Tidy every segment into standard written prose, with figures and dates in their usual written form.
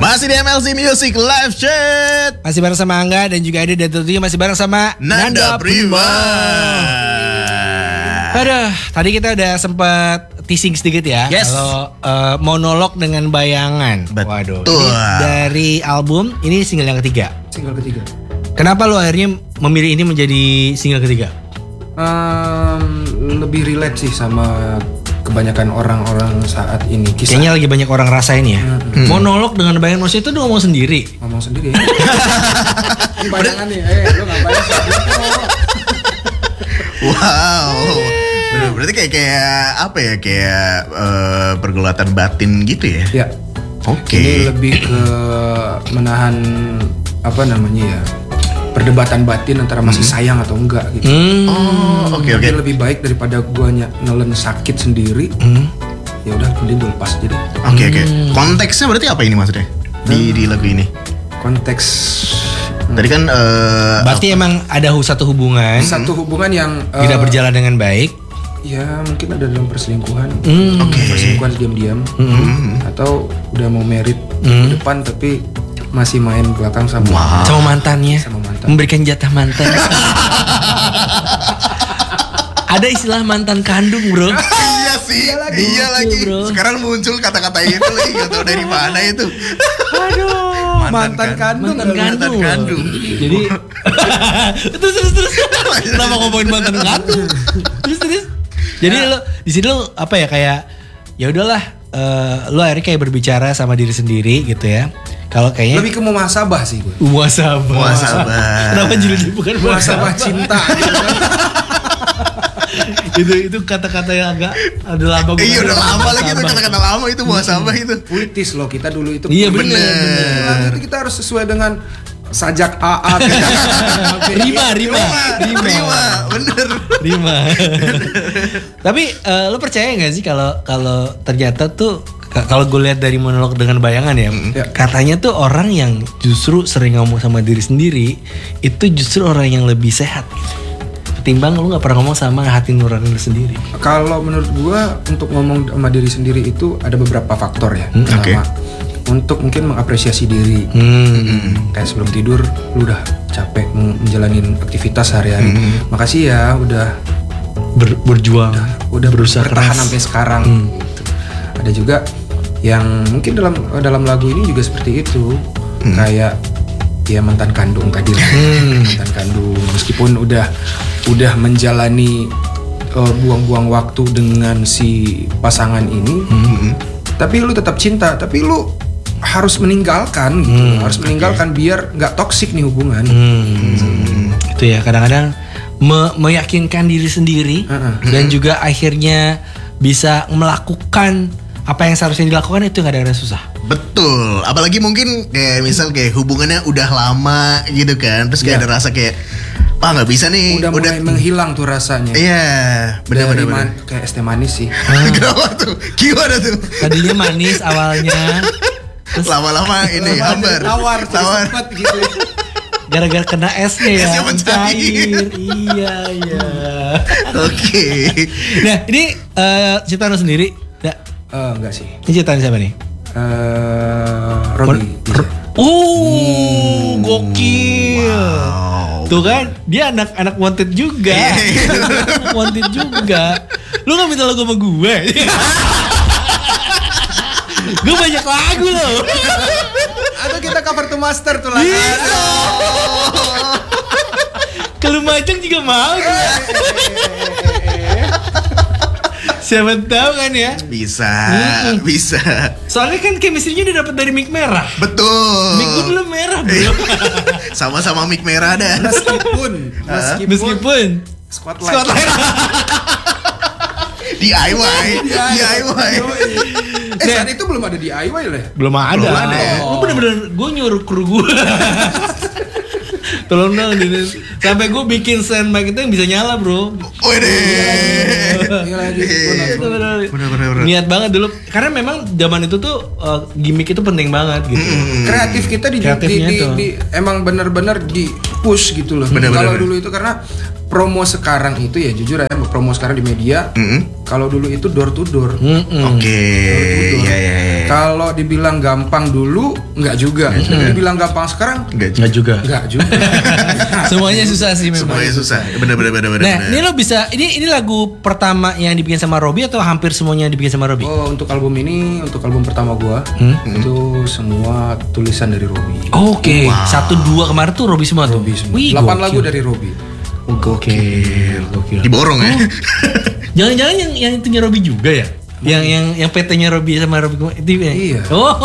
Masih di MLC Music Live Chat. Masih bareng sama Angga dan juga ada tentunya masih bareng sama Nanda Prima. Aduh, tadi kita udah sempat teasing sedikit ya. Yes. Kalau monolog dengan bayangan. Betul. Waduh. Ini dari album, ini single yang ketiga. Single ketiga. Kenapa lo akhirnya memilih ini menjadi single ketiga? Lebih relate sih sama kebanyakan orang-orang saat ini. Kayaknya lagi banyak orang rasain ya. Monolog dengan bayangan, maksudnya itu udah ngomong sendiri. Ngomong sendiri ya. Ini bayangan nih, lo ngapain sih? Wow. Berarti kayak apa ya? Kayak pergulatan batin gitu ya? Ya. Oke. Ini lebih ke menahan apa namanya ya? Perdebatan batin antara masih sayang atau enggak gitu. Oh, oke. Jadi lebih baik daripada gua nelen sakit sendiri. Ya udah, kemudian gue lepas jadi. Oke. Konteksnya berarti apa ini maksudnya? Di lagu ini. Konteks Tadi kan Berarti emang ada satu hubungan satu hubungan yang tidak berjalan dengan baik. ya mungkin ada dalam perselingkuhan. Oke. Perselingkuhan diam-diam. Atau udah mau merit ke depan tapi masih main belakang sama mantannya. Sama mantan. Memberikan jatah mantan. Ada istilah mantan kandung, bro. Iya sih. Iya lagi. bro. Sekarang muncul kata-kata itu lagi, gak tahu dari mana itu. Aduh, Mantan kandung. Mantan kandung. Jadi terus. Kenapa ngomongin mantan kandung? Terus. Jadi lo di sini lo apa ya, kayak ya udahlah, lo akhirnya kayak berbicara sama diri sendiri gitu ya. Kalau kayaknya Lebih ke muhasabah sih gue. Muhasabah. Kenapa judulnya bukan Muhasabah cinta. itu kata-kata yang agak ada lama. Iya udah lama lagi itu kata-kata lama itu muhasabah itu. Puitis loh kita dulu itu. Iya bener. Nah, itu kita harus sesuai dengan sajak AA. Rima. Bener. Rima. Tapi lo percaya nggak sih kalau ternyata tuh kalau gue lihat dari monolog dengan bayangan ya, katanya tuh orang yang justru sering ngomong sama diri sendiri itu justru orang yang lebih sehat gitu. Ketimbang lu nggak pernah ngomong sama hati nurani lu sendiri. Kalau menurut gua untuk ngomong sama diri sendiri itu ada beberapa faktor ya. Pertama, untuk mungkin mengapresiasi diri. Kayak sebelum tidur lu udah capek menjalani aktivitas sehari-hari. Makasih ya udah Berjuang, udah berusaha bertahan keras sampai sekarang. Gitu. Ada juga yang mungkin dalam lagu ini juga seperti itu. Kayak ya mantan kandung tadi lah. Mantan kandung meskipun udah menjalani buang-buang waktu dengan si pasangan ini, tapi lu tetap cinta, tapi lu harus meninggalkan gitu, harus meninggalkan biar nggak toksik nih hubungan. Itu ya, kadang-kadang meyakinkan diri sendiri dan juga akhirnya bisa melakukan apa yang seharusnya dilakukan itu nggak ada susah. Betul. Apalagi mungkin kayak misal kayak hubungannya udah lama gitu kan, terus kayak ada rasa kayak nggak bisa nih. Udah mulai menghilang tuh rasanya. Iya, benar. Kayak es teh manis sih. Kenapa tuh? Gimana tuh? Tadinya manis awalnya, terus lama-lama ini tawar gitu. Gara-gara kena esnya ya. Esnya mencair. Iya. Oke. Nah ini cerita lo sendiri. Enggak sih. Ini cerita siapa nih? Robi. Gokil. Wow. Tuh kan, dia anak wanted juga. Anak wanted juga. Lu gak minta lagu sama gue? Gue banyak lagu loh. Atau kita cover to master tuh lagu. Ke Lumajang juga mau gue. Siapa tahu kan ya? Bisa. Soalnya kan chemistry-nya udah dapet dari mic merah. Betul. Mic gue belum merah bro. Sama-sama mic merah dah. Meskipun Spotlight. DIY. Saat itu belum ada DIY lah. belum ada. Lu bener-bener gue nyuruh kru gue. Tolong dong sampai gue bikin stand mic itu yang bisa nyala bro. Bener. Niat banget dulu karena memang zaman itu tuh gimmick itu penting banget gitu. Kreatif kita emang bener-bener di push gitu loh. Bener. Kalau dulu itu karena promo sekarang itu ya jujur ya, promo sekarang di media. Kalau dulu itu door to door. Oke. Iya. Kalau dibilang gampang dulu nggak juga. Dibilang gampang sekarang Nggak juga. nggak juga. Semuanya susah sih memang. Semuanya susah. Bener. Nah, ini lo bisa ini lagu pertama yang dibikin sama Robby atau hampir semuanya dibikin sama Robby? Oh, untuk album ini, untuk album pertama gua, itu semua tulisan dari Robby. Oke. 1-2 kemarin tuh Robby semua tuh. Robby semua. Wih, 8 gokil. lagu dari Robby. Gokil. Diborong ya. Jangan-jangan yang itunya Robby juga ya? Yang PT-nya Robby sama Robby itu ya? Iya.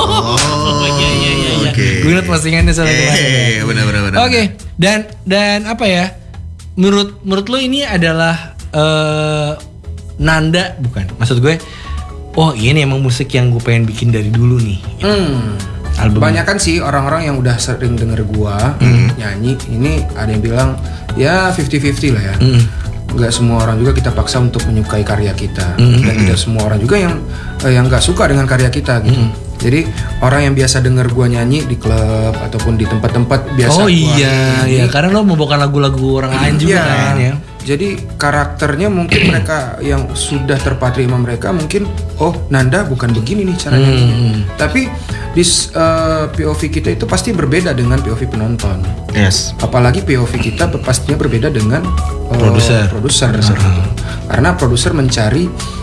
Iya. Oke. Gue liat postingannya soalnya kemarin. Bener. Oke. Dan apa ya? Menurut lo ini adalah nanda bukan? Maksud gue, oh ini emang musik yang gue pengen bikin dari dulu nih. Album. Banyakan sih orang-orang yang udah sering denger gua nyanyi, ini ada yang bilang ya 50-50 lah ya. Nggak semua orang juga kita paksa untuk menyukai karya kita, dan tidak semua orang juga yang nggak suka dengan karya kita gitu. Jadi orang yang biasa denger gua nyanyi di klub ataupun di tempat-tempat biasa. Oh iya, karena lo membawakan lagu-lagu orang lain juga kan ya. Jadi karakternya mungkin mereka yang sudah terpatri sama mereka mungkin, oh Nanda bukan begini nih caranya. Tapi di POV kita itu pasti berbeda dengan POV penonton. Yes. Apalagi POV kita pastinya berbeda dengan Produser. Karena produser mencari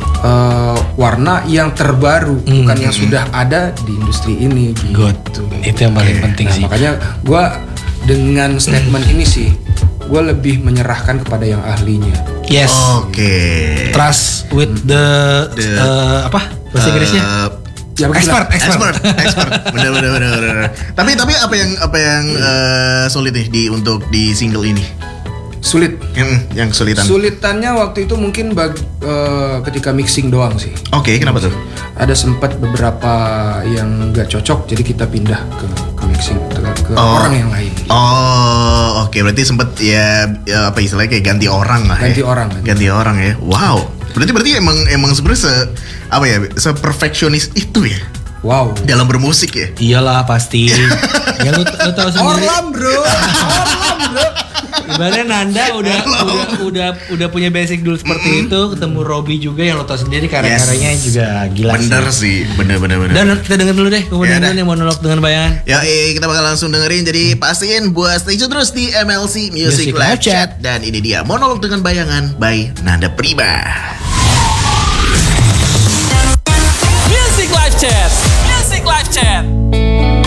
warna yang terbaru, bukan yang sudah ada di industri ini. Gitu. Itu yang paling penting sih. Makanya gue dengan statement ini sih, gue lebih menyerahkan kepada yang ahlinya. Yes. Oke. Trust with the apa bahasa Inggrisnya? Ya, expert. Bener. Tapi apa yang sulit nih untuk di single ini? Sulit. Yang kesulitan. Sulitannya waktu itu mungkin ketika mixing doang sih. Oke, kenapa tuh? Ada sempat beberapa yang nggak cocok, jadi kita pindah ke mixing ke orang yang lain. Oh, oke. Berarti sempet ya apa istilahnya kayak ganti orang lah. Ganti orang ya. Wow. Berarti emang sebenarnya se perfeksionis itu ya. Wow. Dalam bermusik ya. Iyalah pasti. Ya lu tahu sendiri. Orlam bro. Ibaratnya Nanda udah punya basic dulu seperti itu, ketemu Robby juga yang lo tau sendiri karya-karyanya juga gila. Bener sih, bener. Dan kita denger dulu deh, kemudian dulu nih monolog dengan bayangan. Ya, kita bakal langsung dengerin. Jadi pastiin buat stay tune terus di MLC Music Live Chat. Dan ini dia monolog dengan bayangan by Nanda Prima. Music Live Chat.